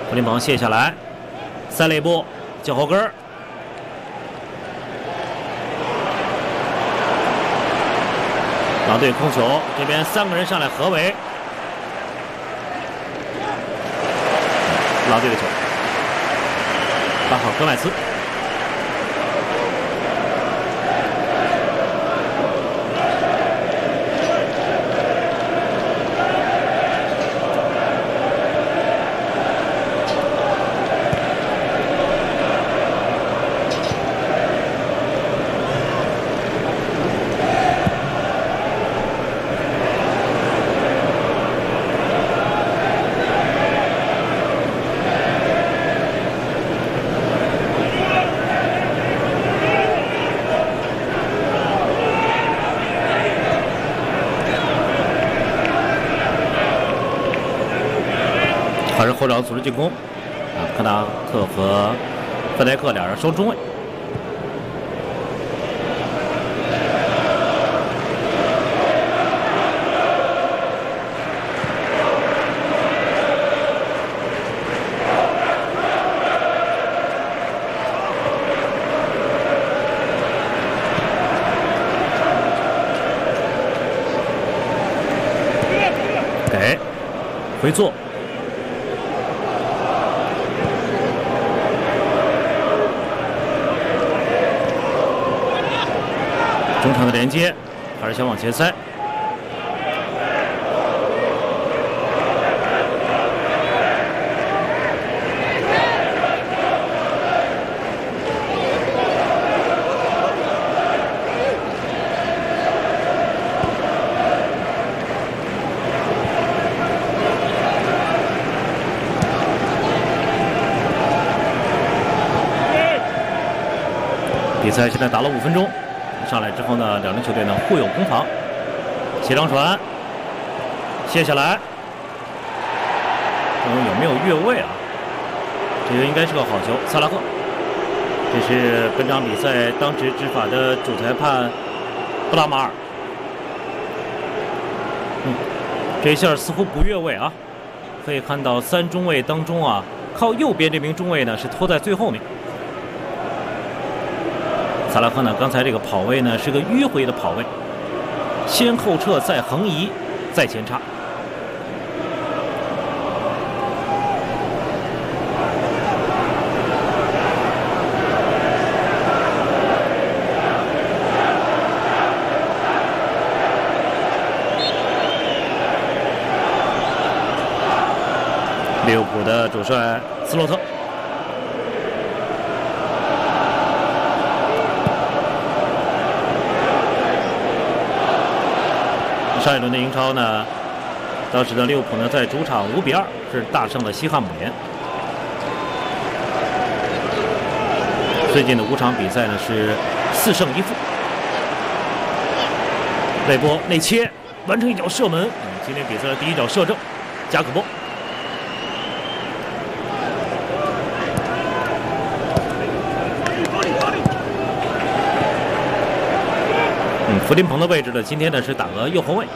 弗林鹏卸下来，塞了一步，脚后跟儿。狼队控球，这边3个人上来合围。狼队的球，8号戈麦斯。还是后场组织进攻，科纳特和范戴克俩人双中卫。给回做。中场的连接，还是想往前塞。比赛现在打了5分钟。上来之后呢，两支球队呢互有攻防，斜长传，卸下来，有没有越位啊？这个应该是个好球，萨拉赫。这是本场比赛当值执法的主裁判布拉马尔。这一下似乎不越位啊，可以看到3中卫当中啊，靠右边这名中卫呢是拖在最后面。萨拉赫呢，刚才这个跑位呢是个迂回的跑位，先后撤，再横移，再前插。利物浦的主帅斯洛特。上一轮的英超呢，当时的利物浦呢在主场5比2是大胜了西汉姆联。最近的5场比赛呢是4胜1负。内波内切，完成一脚射门。今天比赛的第1脚射正，加可波。弗林鹏的位置呢，今天呢是打个右后卫。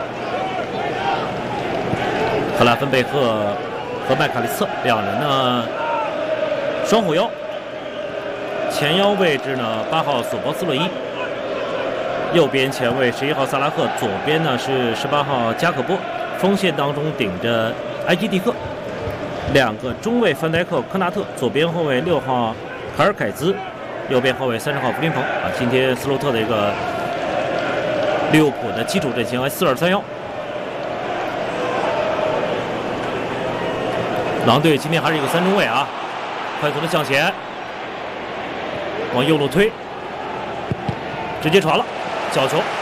克拉芬贝赫和麦卡利斯特两人呢双后腰。前腰位置呢8号索博斯洛伊，右边前卫11号萨拉赫，左边呢是18号加可波，锋线当中顶着埃基蒂克。2个中卫范戴克、科纳特，左边后卫6号卡尔凯兹，右边后卫30号弗林鹏啊。今天斯洛特的一个利物浦的基础阵型为4-2-3-1。狼队今天还是一个3中卫啊，快速的向前，往右路推，直接传了，角球。